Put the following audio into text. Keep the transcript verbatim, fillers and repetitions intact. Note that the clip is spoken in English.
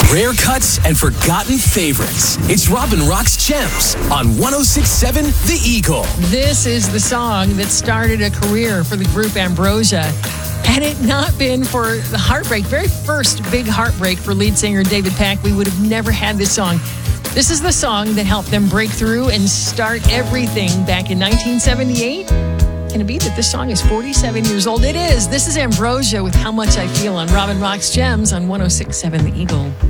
Rare cuts and forgotten favorites. It's Robin Rock's Gems on one oh six point seven The Eagle. This is the song that started a career for the group Ambrosia. Had it not been for the heartbreak, very first big heartbreak for lead singer David Pack, we would have never had this song. This is the song that helped them break through and start everything back in nineteen seventy-eight. Can it be that this song is forty-seven years old? It is. This is Ambrosia with How Much I Feel on Robin Rock's Gems on one oh six point seven The Eagle.